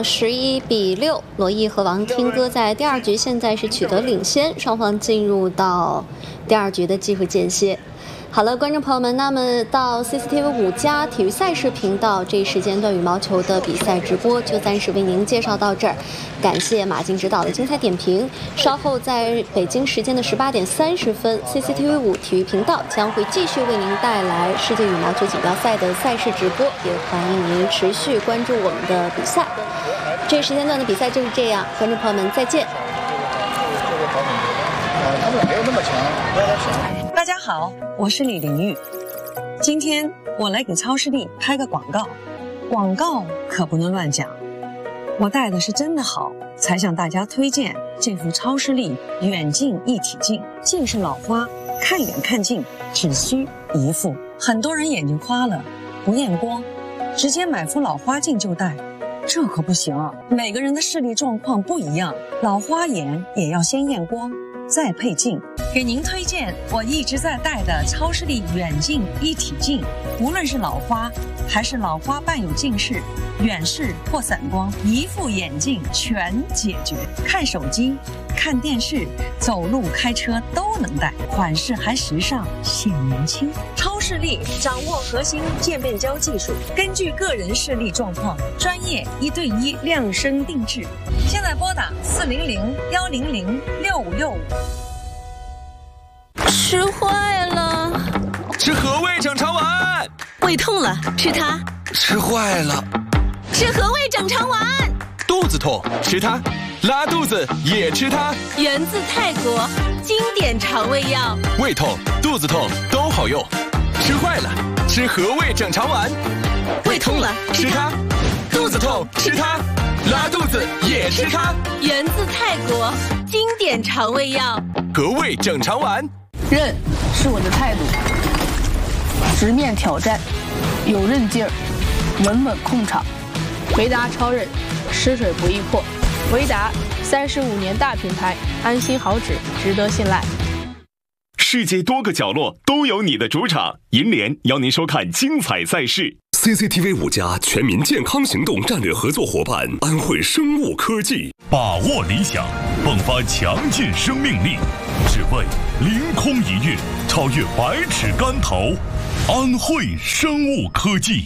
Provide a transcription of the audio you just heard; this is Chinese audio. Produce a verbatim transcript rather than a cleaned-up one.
十一比六，罗毅和王听歌在第二局现在是取得领先，双方进入到第二局的技术间歇。好了，观众朋友们，那么到 C C T V 五加体育赛事频道这一时间段羽毛球的比赛直播就暂时为您介绍到这儿，感谢马竞指导的精彩点评。稍后在北京时间的十八点三十分 ，C C T V 五体育频道将会继续为您带来世界羽毛球锦标赛的赛事直播，也欢迎您持续关注我们的比赛。这一时间段的比赛就是这样，观众朋友们再见。 他们没有那么强，不要太强。 大家好，我是李玲玉。今天我来给超视力拍个广告，广告可不能乱讲。我戴的是真的好，才向大家推荐这副超视力远近一体镜。近视老花，看远看近只需一副。很多人眼睛花了，不验光，直接买副老花镜就戴。这可不行，每个人的视力状况不一样，老花眼也要先验光，再配镜。给您推荐我一直在戴的超视力远近一体镜，无论是老花还是老花伴有近视、远视或散光，一副眼镜全解决。看手机、看电视、走路、开车都能戴，款式还时尚显年轻。超视力掌握核心渐变焦技术，根据个人视力状况，专业一对一量身定制。现在拨打四零零幺零零六五六五。 吃坏了， 吃和味整肠丸。 胃痛了，吃它。 吃坏了， 吃和味整肠丸。 肚子痛，吃它。拉肚子也吃它。 源自泰国，经典肠胃药。 胃痛、肚子痛都好用。吃坏了，吃和味整肠丸。 胃痛了， 吃它。肚子痛，吃它。拉肚子也吃它。 源自泰国，经典肠胃药。 和味整肠丸。 韧是我的态度，直面挑战，有韧劲儿，稳稳控场。维达超韧，湿水不易破。维达三十五年大品牌，安心好纸，值得信赖。 世界多个角落都有你的主场，银联邀您收看精彩赛事。 C C T V 五加全民健康行动战略合作伙伴安慧生物科技， 把握理想，迸发强劲生命力，只为凌空一跃，超越百尺竿头。安慧生物科技。